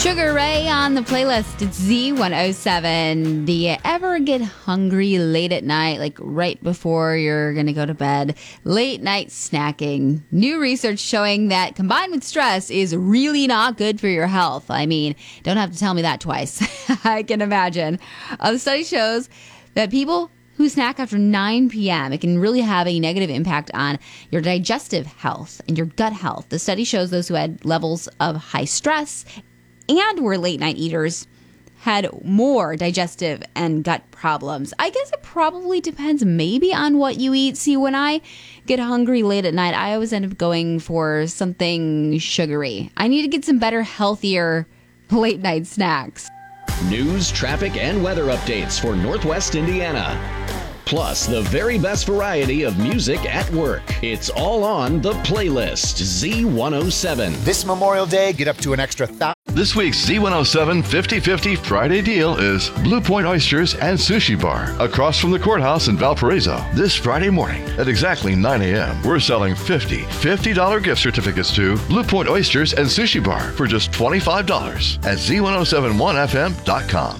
Sugar Ray on the playlist. It's Z107. Do you ever get hungry late at night, like right before you're going to go to bed? Late night snacking. New research showing that combined with stress is really not good for your health. I mean, don't have to tell me that twice. I can imagine. The study shows that people who snack after 9 p.m., it can really have a negative impact on your digestive health and your gut health. The study shows those who had levels of high stress and were late night eaters had more digestive and gut problems. I guess it probably depends maybe on what you eat. See, when I get hungry late at night, I always end up going for something sugary. I need to get some better, healthier late night snacks. News, traffic, and weather updates for Northwest Indiana. Plus, the very best variety of music at work. It's all on the playlist, Z107. This Memorial Day, get up to an extra This week's Z107 50/50 Friday deal is Blue Point Oysters and Sushi Bar across from the courthouse in Valparaiso. This Friday morning at exactly 9 a.m., we're selling $50 gift certificates to Blue Point Oysters and Sushi Bar for just $25 at Z1071FM.com.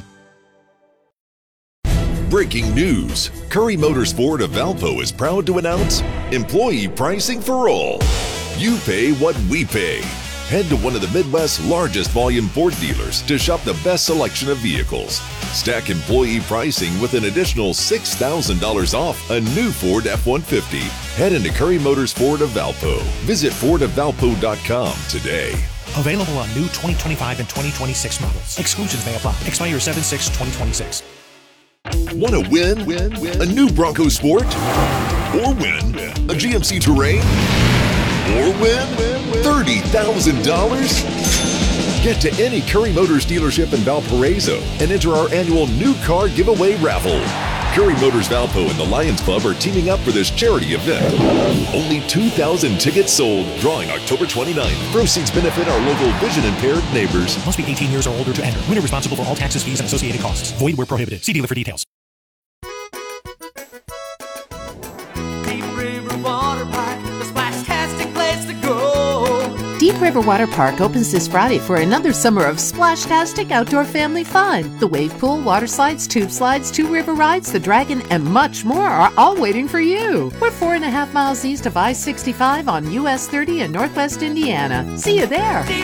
Breaking news. Curry Motorsport of Valpo is proud to announce employee pricing for all. You pay what we pay. Head to one of the Midwest's largest volume Ford dealers to shop the best selection of vehicles. Stack employee pricing with an additional $6,000 off a new Ford F-150. Head into Curry Motors Ford of Valpo. Visit FordofValpo.com today. Available on new 2025 and 2026 models. Exclusions may apply. Expire 7/6/2026. Want to win a new Bronco Sport? Or win a GMC Terrain? Or win $30,000? Get to any Curry Motors dealership in Valparaiso and enter our annual new car giveaway raffle. Curry Motors Valpo and the Lions Club are teaming up for this charity event. Only 2,000 tickets sold, drawing October 29th. Proceeds benefit our local vision-impaired neighbors. Must be 18 years or older to enter. Winner responsible for all taxes, fees, and associated costs. Void where prohibited. See dealer for details. Deep River Water Park opens this Friday for another summer of splashtastic outdoor family fun. The wave pool, water slides, tube slides, 2 river rides, the Dragon, and much more are all waiting for you. We're 4.5 miles east of I-65 on US 30 in Northwest Indiana. See you there.